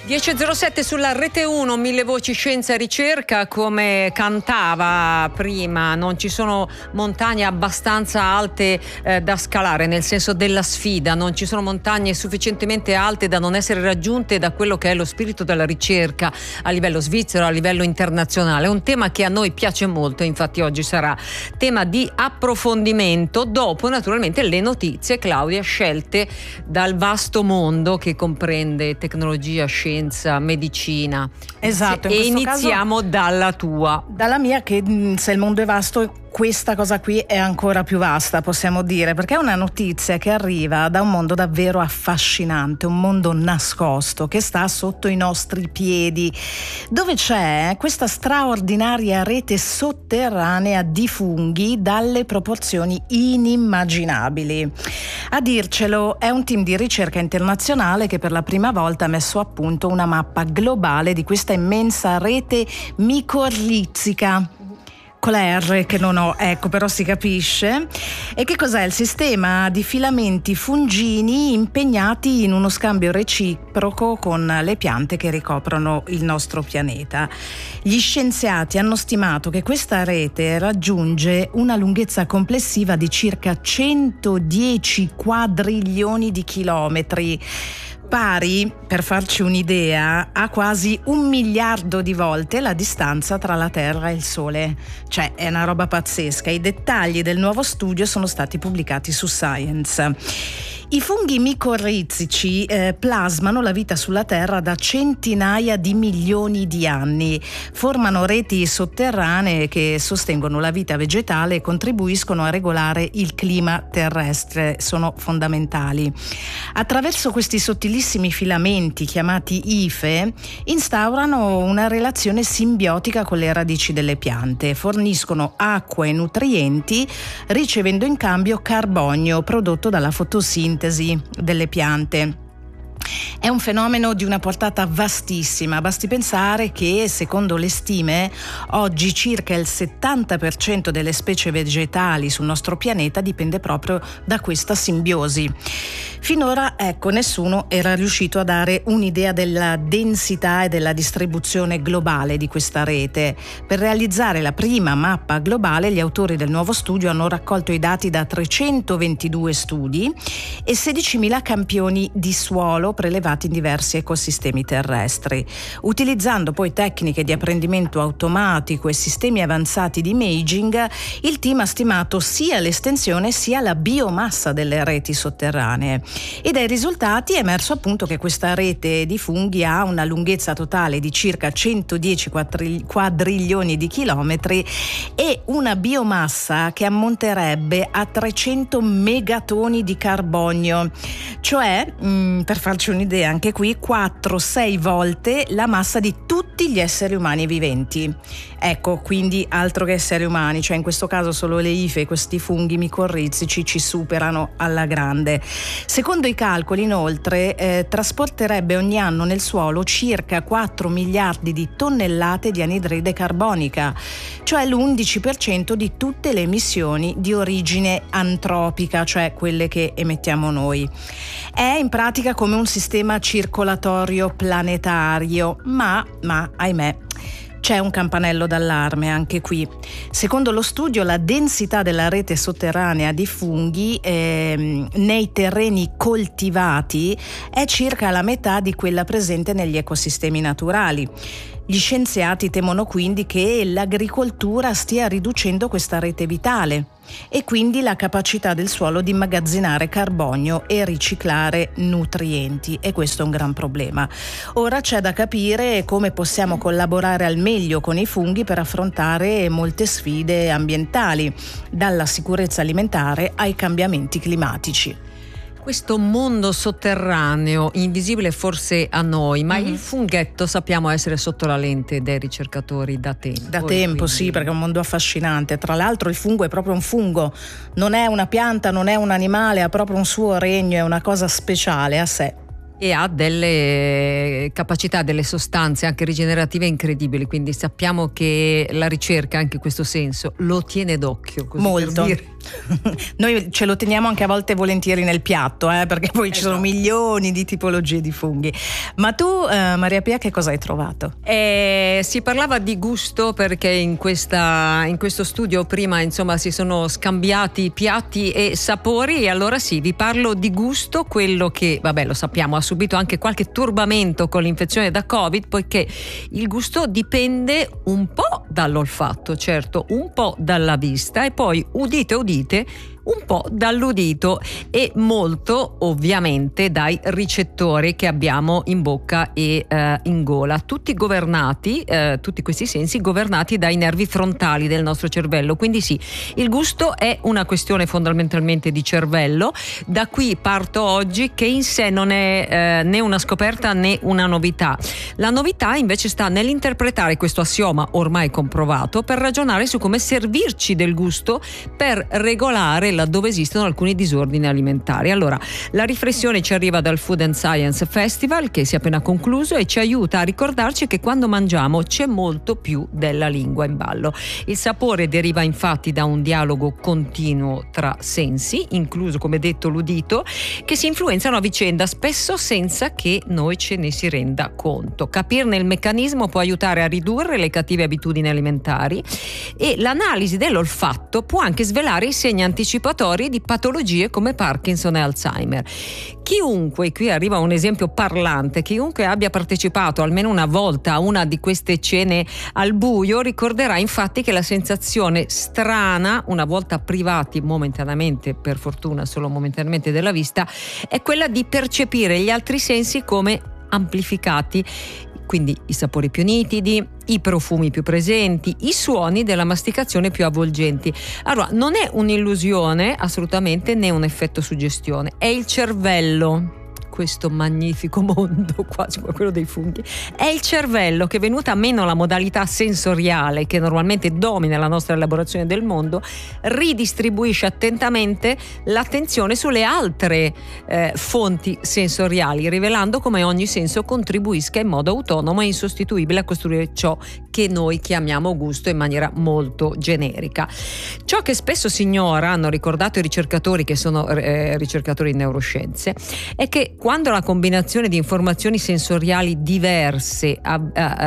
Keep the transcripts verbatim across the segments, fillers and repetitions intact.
dieci e zero sette sulla Rete uno, Mille Voci Scienza e Ricerca. Come cantava prima, non ci sono montagne abbastanza alte eh, da scalare, nel senso della sfida, non ci sono montagne sufficientemente alte da non essere raggiunte da quello che è lo spirito della ricerca a livello svizzero, a livello internazionale. È un tema che a noi piace molto, infatti oggi sarà tema di approfondimento dopo naturalmente le notizie, Claudia, scelte dal vasto mondo che comprende tecnologia, scienza, medicina. Esatto. E iniziamo caso, dalla tua. Dalla mia, che se il mondo è vasto, questa cosa qui è ancora più vasta, possiamo dire, perché è una notizia che arriva da un mondo davvero affascinante, un mondo nascosto che sta sotto i nostri piedi, dove c'è questa straordinaria rete sotterranea di funghi dalle proporzioni inimmaginabili. A dircelo è un team di ricerca internazionale che per la prima volta ha messo a punto una mappa globale di questa immensa rete micorlizica. Con la R che non ho, ecco, però si capisce. E che cos'è? Il sistema di filamenti fungini impegnati in uno scambio reciproco con le piante che ricoprono il nostro pianeta. Gli scienziati hanno stimato che questa rete raggiunge una lunghezza complessiva di circa centodieci quadrilioni di chilometri, pari, per farci un'idea, a quasi un miliardo di volte la distanza tra la Terra e il Sole. Cioè, è una roba pazzesca. I dettagli del nuovo studio sono stati pubblicati su Science. I funghi micorrizici eh, plasmano la vita sulla Terra da centinaia di milioni di anni. Formano reti sotterranee che sostengono la vita vegetale e contribuiscono a regolare il clima terrestre. Sono fondamentali. Attraverso questi sottilissimi filamenti chiamati ife instaurano una relazione simbiotica con le radici delle piante. Forniscono acqua e nutrienti, ricevendo in cambio carbonio prodotto dalla fotosintesi delle piante. È un fenomeno di una portata vastissima, basti pensare che secondo le stime oggi circa il settanta per cento delle specie vegetali sul nostro pianeta dipende proprio da questa simbiosi. Finora, ecco, nessuno era riuscito a dare un'idea della densità e della distribuzione globale di questa rete. Per realizzare la prima mappa globale, gli autori del nuovo studio hanno raccolto i dati da trecentoventidue studi e sedicimila campioni di suolo prelevati in diversi ecosistemi terrestri. Utilizzando poi tecniche di apprendimento automatico e sistemi avanzati di imaging, il team ha stimato sia l'estensione sia la biomassa delle reti sotterranee. E dai risultati è emerso appunto che questa rete di funghi ha una lunghezza totale di circa centodieci quadrilioni di chilometri e una biomassa che ammonterebbe a trecento megatoni di carbonio, cioè mh, per farci un'idea anche qui quattro sei volte la massa di tutti gli esseri umani viventi. Ecco, quindi altro che esseri umani, cioè in questo caso solo le ife, questi funghi micorrizici ci superano alla grande. Secondo i calcoli, inoltre, eh, trasporterebbe ogni anno nel suolo circa quattro miliardi di tonnellate di anidride carbonica, cioè l'undici per cento di tutte le emissioni di origine antropica, cioè quelle che emettiamo noi. È in pratica come un sistema circolatorio planetario, ma, ma ahimè, c'è un campanello d'allarme anche qui. Secondo lo studio, la densità della rete sotterranea di funghi eh, nei terreni coltivati è circa la metà di quella presente negli ecosistemi naturali. Gli scienziati temono quindi che l'agricoltura stia riducendo questa rete vitale e quindi la capacità del suolo di immagazzinare carbonio e riciclare nutrienti, e questo è un gran problema. Ora c'è da capire come possiamo collaborare al meglio con i funghi per affrontare molte sfide ambientali, dalla sicurezza alimentare ai cambiamenti climatici. Questo mondo sotterraneo, invisibile forse a noi, ma mm-hmm. il funghetto sappiamo essere sotto la lente dei ricercatori da tempo. Da tempo, quindi... sì, perché è un mondo affascinante. Tra l'altro il fungo è proprio un fungo, non è una pianta, non è un animale, ha proprio un suo regno, è una cosa speciale a sé. e ha delle capacità, delle sostanze anche rigenerative incredibili, quindi sappiamo che la ricerca anche in questo senso lo tiene d'occhio, così molto. per dire. Noi ce lo teniamo anche a volte volentieri nel piatto, eh, perché poi ci sono milioni di tipologie di funghi. Ma tu, eh, Maria Pia, che cosa hai trovato? Eh, si parlava di gusto perché in, questa, in questo studio prima insomma si sono scambiati piatti e sapori, e allora sì, vi parlo di gusto, quello che, vabbè, lo sappiamo, ha subito anche qualche turbamento con l'infezione da Covid, poiché il gusto dipende un po' dall'olfatto, certo, un po' dalla vista e poi, udite udite, un po' dall'udito e molto ovviamente dai ricettori che abbiamo in bocca e eh, in gola, tutti governati, eh, tutti questi sensi governati dai nervi frontali del nostro cervello. Quindi sì, il gusto è una questione fondamentalmente di cervello. Da qui parto oggi, che in sé non è eh, né una scoperta né una novità. La novità invece sta nell'interpretare questo assioma ormai comprovato per ragionare su come servirci del gusto per regolare laddove esistono alcuni disordini alimentari. Allora, la riflessione ci arriva dal Food and Science Festival, che si è appena concluso, e ci aiuta a ricordarci che quando mangiamo c'è molto più della lingua in ballo. Il sapore deriva infatti da un dialogo continuo tra sensi, incluso, come detto, l'udito, che si influenzano a vicenda, spesso senza che noi ce ne si renda conto. Capirne il meccanismo può aiutare a ridurre le cattive abitudini alimentari, e l'analisi dell'olfatto può anche svelare i segni anticipatori di patologie come Parkinson e Alzheimer. Chiunque, qui arriva un esempio parlante, chiunque abbia partecipato almeno una volta a una di queste cene al buio ricorderà infatti che la sensazione strana, una volta privati momentaneamente, per fortuna solo momentaneamente, della vista, è quella di percepire gli altri sensi come amplificati. Quindi i sapori più nitidi, i profumi più presenti, i suoni della masticazione più avvolgenti. Allora, non è un'illusione assolutamente, né un effetto suggestione, è il cervello, questo magnifico mondo, quasi come quello dei funghi, è il cervello che, venuta meno la modalità sensoriale che normalmente domina la nostra elaborazione del mondo, ridistribuisce attentamente l'attenzione sulle altre eh, fonti sensoriali, rivelando come ogni senso contribuisca in modo autonomo e insostituibile a costruire ciò che noi chiamiamo gusto in maniera molto generica. Ciò che spesso si ignora, hanno ricordato i ricercatori che sono eh, ricercatori in neuroscienze, è che quando la combinazione di informazioni sensoriali diverse uh,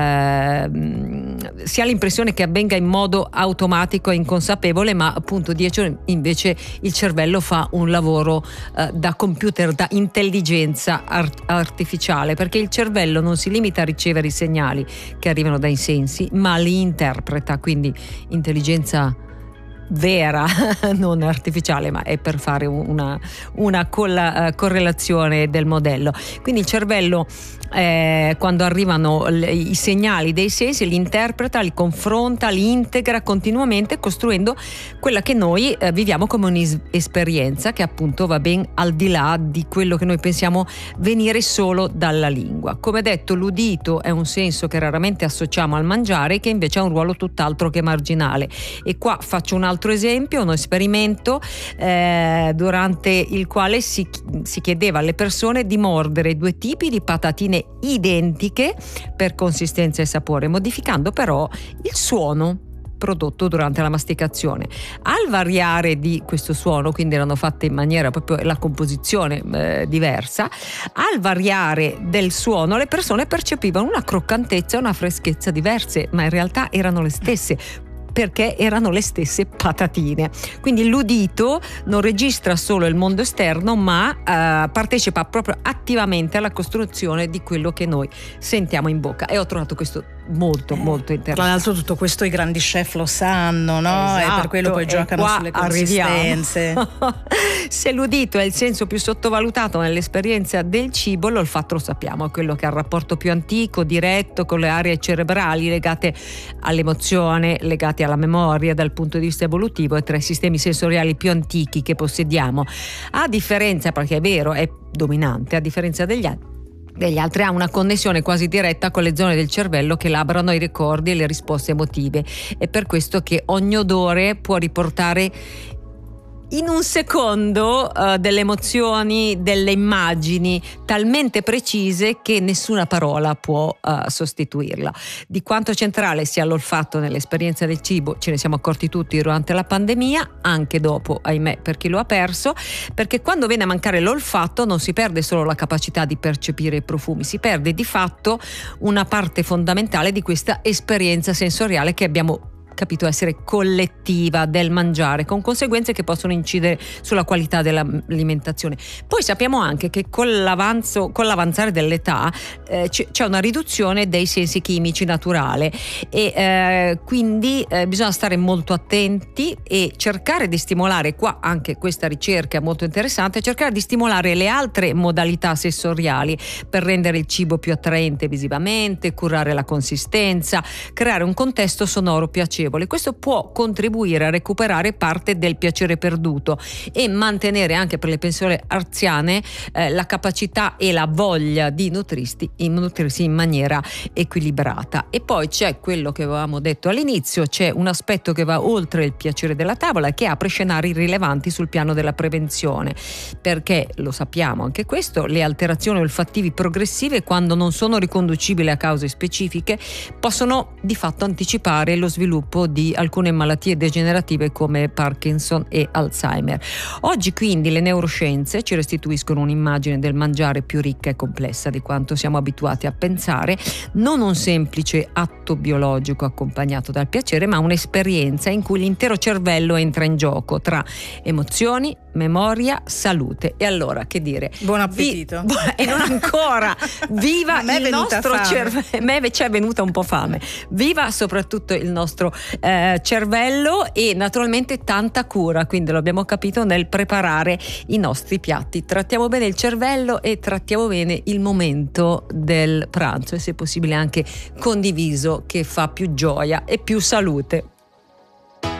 uh, si ha l'impressione che avvenga in modo automatico e inconsapevole, ma appunto dietro invece il cervello fa un lavoro uh, da computer, da intelligenza art- artificiale, perché il cervello non si limita a ricevere i segnali che arrivano dai sensi, ma li interpreta, quindi intelligenza vera, non artificiale, ma è per fare una, una colla, uh, correlazione del modello. Quindi il cervello, eh, quando arrivano le, i segnali dei sensi, li interpreta, li confronta, li integra continuamente, costruendo quella che noi eh, viviamo come un'esperienza che appunto va ben al di là di quello che noi pensiamo venire solo dalla lingua. Come detto, l'udito è un senso che raramente associamo al mangiare, che invece ha un ruolo tutt'altro che marginale. E qua faccio un altro esempio, uno esperimento eh, durante il quale si, si chiedeva alle persone di mordere due tipi di patatine identiche per consistenza e sapore, modificando però il suono prodotto durante la masticazione. Al variare di questo suono, quindi erano fatte in maniera proprio la composizione eh, diversa, al variare del suono le persone percepivano una croccantezza e una freschezza diverse, ma in realtà erano le stesse, perché erano le stesse patatine. Quindi l'udito non registra solo il mondo esterno, ma eh, partecipa proprio attivamente alla costruzione di quello che noi sentiamo in bocca, e ho trovato questo molto molto interessante. Tra l'altro tutto questo i grandi chef lo sanno, no? Esatto, e per quello poi giocano sulle consistenze. Se l'udito è il senso più sottovalutato nell'esperienza del cibo, l'olfatto lo sappiamo, è quello che ha il rapporto più antico, diretto con le aree cerebrali legate all'emozione, legate alla memoria dal punto di vista evolutivo, e tra i sistemi sensoriali più antichi che possediamo. A differenza, perché è vero, è dominante, a differenza degli altri degli altri ha una connessione quasi diretta con le zone del cervello che elaborano i ricordi e le risposte emotive. È per questo che ogni odore può riportare in un secondo uh, delle emozioni, delle immagini talmente precise che nessuna parola può uh, sostituirla. Di quanto centrale sia l'olfatto nell'esperienza del cibo ce ne siamo accorti tutti durante la pandemia, anche dopo, ahimè, per chi lo ha perso, perché quando viene a mancare l'olfatto non si perde solo la capacità di percepire i profumi, si perde di fatto una parte fondamentale di questa esperienza sensoriale che abbiamo capito essere collettiva del mangiare, con conseguenze che possono incidere sulla qualità dell'alimentazione. Poi sappiamo anche che con l'avanzo, con l'avanzare dell'età eh, c'è una riduzione dei sensi chimici naturale e eh, quindi eh, bisogna stare molto attenti e cercare di stimolare, qua anche questa ricerca è molto interessante, cercare di stimolare le altre modalità sensoriali per rendere il cibo più attraente visivamente, curare la consistenza, creare un contesto sonoro piacevole. Questo può contribuire a recuperare parte del piacere perduto e mantenere anche per le persone anziane eh, la capacità e la voglia di nutrirsi in, nutrirsi in maniera equilibrata. E poi c'è quello che avevamo detto all'inizio, c'è un aspetto che va oltre il piacere della tavola, che apre scenari rilevanti sul piano della prevenzione, perché lo sappiamo anche questo, le alterazioni olfattivi progressive, quando non sono riconducibili a cause specifiche, possono di fatto anticipare lo sviluppo di alcune malattie degenerative come Parkinson e Alzheimer. Oggi quindi le neuroscienze ci restituiscono un'immagine del mangiare più ricca e complessa di quanto siamo abituati a pensare, non un semplice atto biologico accompagnato dal piacere, ma un'esperienza in cui l'intero cervello entra in gioco tra emozioni, memoria, salute. E allora, che dire? Buon appetito. Vi... e non ancora. Viva il nostro cervello. A me ci è venuta un po' fame. Viva soprattutto il nostro eh, cervello e naturalmente tanta cura, quindi lo abbiamo capito, nel preparare i nostri piatti. Trattiamo bene il cervello e trattiamo bene il momento del pranzo e se possibile anche condiviso, che fa più gioia e più salute.